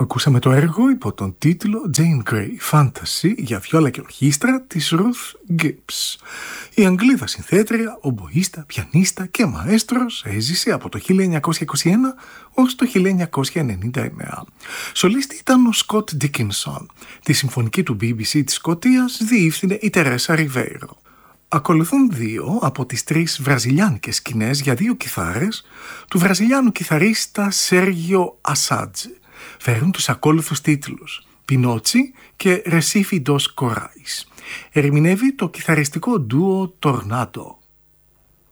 Ακούσαμε το έργο υπό τον τίτλο Jane Grey Fantasy για βιόλα και ορχήστρα της Ruth Gibbs. Η Αγγλίδα συνθέτρια, ομποΐστα, πιανίστα και μαέστρος έζησε από το 1921 ως το 1999. Σολίστη ήταν ο Scott Dickinson. Τη συμφωνική του BBC της Σκωτίας διεύθυνε η Τερέσα Ριβέιρο. Ακολουθούν δύο από τις τρεις βραζιλιάνικες σκηνές για δύο κιθάρες του βραζιλιάνου κιθαρίστα Σέργιο Ασάτζε. Φέρουν τους ακόλουθους τίτλους «Πινότσι» και «Recife dos Corais». Ερμηνεύει το κιθαριστικό ντουο Tornado.